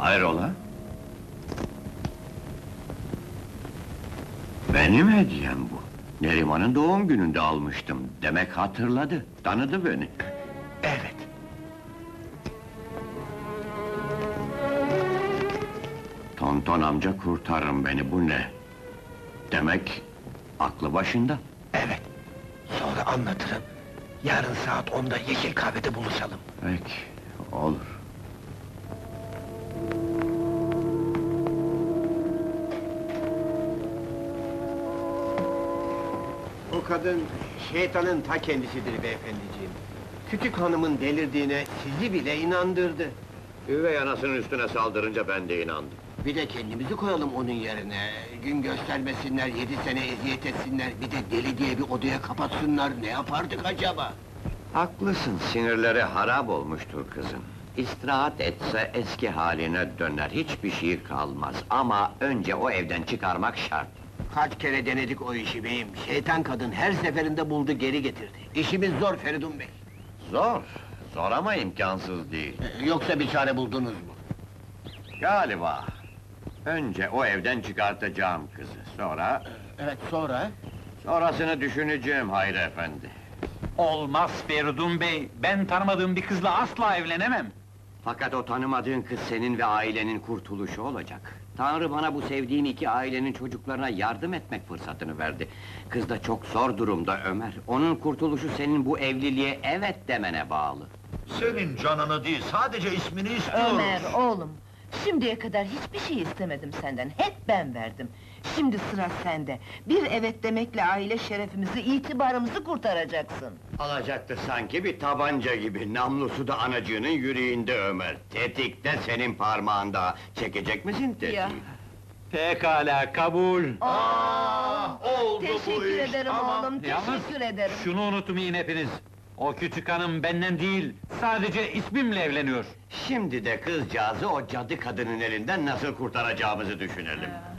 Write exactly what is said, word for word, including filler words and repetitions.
Hayrola? Benim hediyem bu. Neriman'ın doğum gününde almıştım. Demek hatırladı, tanıdı beni. Evet. Tonton amca kurtarın beni, bu ne? Demek aklı başında. Evet. Sonra anlatırım. Yarın saat onda Yeşil Kahve'de buluşalım. Peki, olur. O kadın, şeytanın ta kendisidir beyefendiciğim. Küçük hanımın delirdiğine sizi bile inandırdı. Üvey anasının üstüne saldırınca ben de inandım. Bir de kendimizi koyalım onun yerine. Gün göstermesinler, yedi sene eziyet etsinler, bir de deli diye bir odaya kapatsınlar, ne yapardık acaba? Haklısın, sinirleri harap olmuştur kızın. İstirahat etse eski haline döner, hiçbir şey kalmaz. Ama önce o evden çıkarmak şart. Kaç kere denedik o işi beyim, şeytan kadın her seferinde buldu geri getirdi. İşimiz zor Feridun bey. Zor, zor ama imkansız değil. Ee, Yoksa bir çare buldunuz mu? Galiba. Önce o evden çıkartacağım kızı, sonra... Evet, sonra? Sonrasını düşüneceğim Hayri efendi. Olmaz Feridun bey, ben tanımadığım bir kızla asla evlenemem. Fakat o tanımadığın kız senin ve ailenin kurtuluşu olacak. Tanrı bana bu sevdiğim iki ailenin çocuklarına yardım etmek fırsatını verdi. Kız da çok zor durumda Ömer. Onun kurtuluşu senin bu evliliğe evet demene bağlı. Senin canını değil, sadece ismini istiyoruz. Ömer, oğlum! Şimdiye kadar hiçbir şey istemedim senden, hep ben verdim. Şimdi sıra sende. Bir evet demekle aile şerefimizi, itibarımızı kurtaracaksın. Alacaktı sanki bir tabanca gibi, namlusu da anacığının yüreğinde Ömer. Tetik de senin parmağında. Çekecek misin tetiği? Ya. Pekala, kabul. Aa, oldu bu teşekkür iş, ederim tamam. oğlum, Yalnız teşekkür ederim. şunu unutmayın hepiniz. O küçük hanım benden değil, sadece ismimle evleniyor. Şimdi de kızcağızı o cadı kadının elinden nasıl kurtaracağımızı düşünelim.